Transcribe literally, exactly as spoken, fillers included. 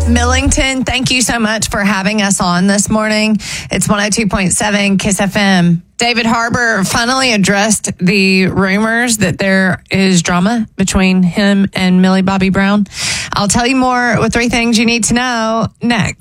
Millington, thank you so much for having us on this morning. It's one oh two point seven Kiss F M. David Harbour finally addressed the rumors that there is drama between him and Millie Bobby Brown. I'll tell you more with three things you need to know next.